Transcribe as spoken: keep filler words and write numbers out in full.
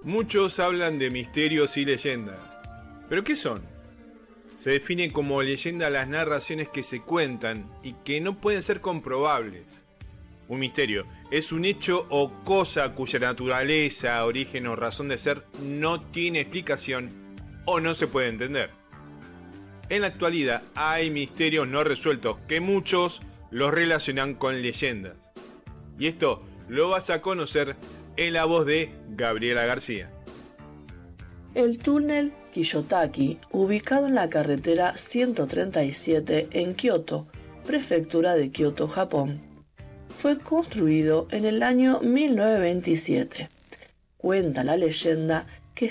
Muchos hablan de misterios y leyendas. ¿Pero qué son? Se define como leyenda las narraciones que se cuentan y que no pueden ser comprobables. Un misterio es un hecho o cosa cuya naturaleza, origen o razón de ser no tiene explicación o no se puede entender. En la actualidad hay misterios no resueltos que muchos los relacionan con leyendas. Y esto lo vas a conocer en la voz de Gabriela García. El túnel Kiyotaki, ubicado en la carretera ciento treinta y siete en Kioto, prefectura de Kioto, Japón, fue construido en el año mil novecientos veintisiete. Cuenta la leyenda